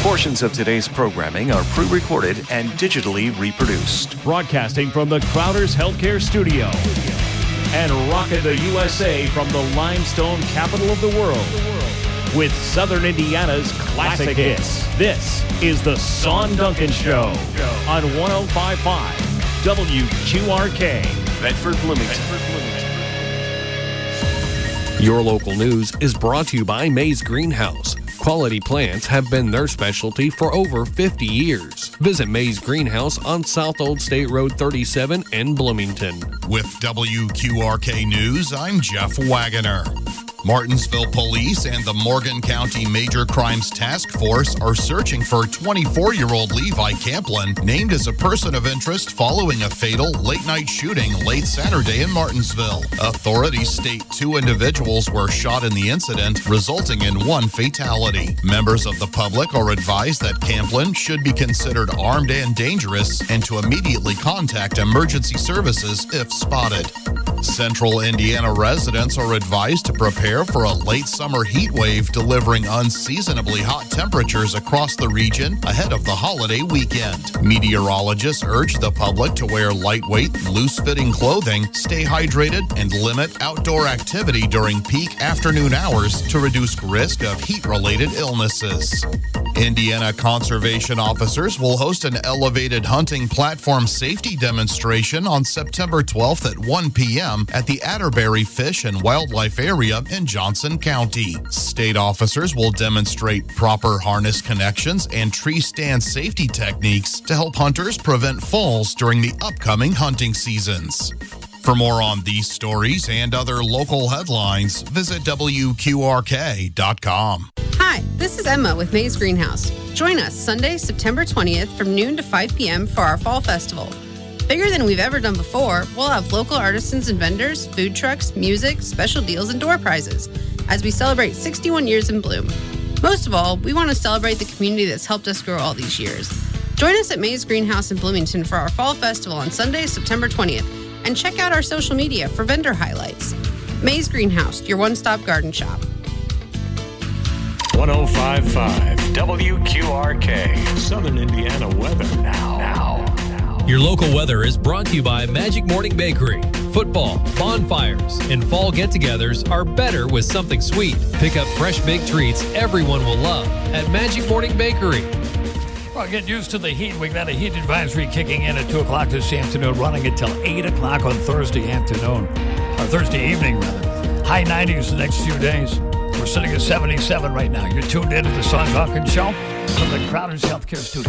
Portions of today's programming are pre-recorded and digitally reproduced. Broadcasting from the Crowder's Healthcare Studio and rocking the USA from the limestone capital of the world with Southern Indiana's classic hits. This is the Sean Duncan Show on 105.5 WQRK, Bedford, Bloomington. Your local news is brought to you by Mays Greenhouse. Quality plants have been their specialty for over 50 years. Visit Mays Greenhouse on South Old State Road 37 in Bloomington. With WQRK News, I'm Jeff Wagoner. Martinsville Police and the Morgan County Major Crimes Task Force are searching for 24-year-old Levi Camplin, named as a person of interest following a fatal late-night shooting late Saturday in Martinsville. Authorities state 2 individuals were shot in the incident, resulting in 1 fatality. Members of the public are advised that Camplin should be considered armed and dangerous and to immediately contact emergency services if spotted. Central Indiana residents are advised to prepare for a late summer heat wave delivering unseasonably hot temperatures across the region ahead of the holiday weekend. Meteorologists urge the public to wear lightweight, loose-fitting clothing, stay hydrated, and limit outdoor activity during peak afternoon hours to reduce risk of heat-related illnesses. Indiana conservation officers will host an elevated hunting platform safety demonstration on September 12th at 1 p.m. at the Atterbury Fish and Wildlife Area in Johnson County. State officers will demonstrate proper harness connections and tree stand safety techniques to help hunters prevent falls during the upcoming hunting seasons. For more on these stories and other local headlines, visit WQRK.com. Hi, this is Emma with Mays Greenhouse. Join us Sunday, September 20th from noon to 5 p.m. for our Fall Festival. Bigger than we've ever done before, we'll have local artisans and vendors, food trucks, music, special deals, and door prizes as we celebrate 61 years in bloom. Most of all, we want to celebrate the community that's helped us grow all these years. Join us at Mays Greenhouse in Bloomington for our Fall Festival on Sunday, September 20th, and check out our social media for vendor highlights. Mays Greenhouse, your one-stop garden shop. 105.5 WQRK, Southern Indiana weather now. Your local weather is brought to you by Magic Morning Bakery. Football, bonfires, and fall get-togethers are better with something sweet. Pick up fresh baked treats everyone will love at Magic Morning Bakery. Well, get used to the heat. We've got a heat advisory kicking in at 2 o'clock this afternoon, running until 8 o'clock on Thursday afternoon, or Thursday evening, rather. High 90s the next few days. We're sitting at 77 right now. You're tuned in to the Sean Duncan Show from the Crowder's Healthcare Studio.